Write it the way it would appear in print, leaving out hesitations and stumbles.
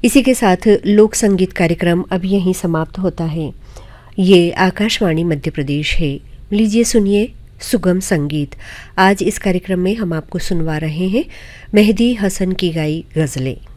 इसी के साथ लोक संगीत कार्यक्रम अब यहीं समाप्त होता है। ये आकाशवाणी मध्य प्रदेश है। लीजिए सुनिए सुगम संगीत। आज इस कार्यक्रम में हम आपको सुनवा रहे हैं मेहदी हसन की गाई गज़लें।